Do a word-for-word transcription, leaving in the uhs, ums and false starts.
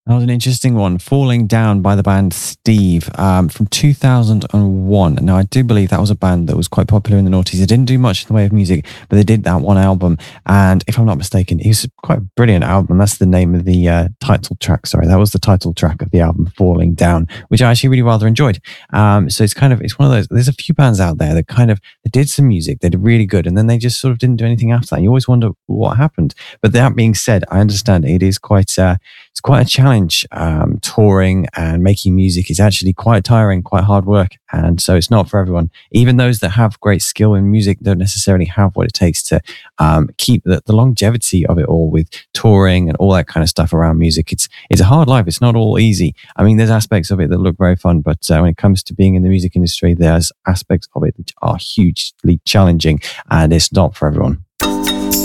That was an interesting one. Falling Down by the band Steve um, from two thousand one. Now, I do believe that was a band that was quite popular in the noughties. They didn't do much in the way of music, but they did that one album. And if I'm not mistaken, it was quite a brilliant album. That's the name of the uh, title track. Sorry, that was the title track of the album, Falling Down, which I actually really rather enjoyed. Um, so it's kind of, it's one of those, there's a few bands out there that kind of, they did some music, they did really good, and then they just sort of didn't do anything after that. You always wonder what happened. But that being said, I understand it is quite, uh, it's quite a challenge. Um, touring and making music is actually quite tiring, quite hard work, and so it's not for everyone. Even those that have great skill in music don't necessarily have what it takes to um, keep the, the longevity of it all with touring and all that kind of stuff around music. It's it's a hard life. It's not all easy. I mean, there's aspects of it that look very fun, but uh, when it comes to being in the music industry, there's aspects of it that are hugely challenging, and it's not for everyone.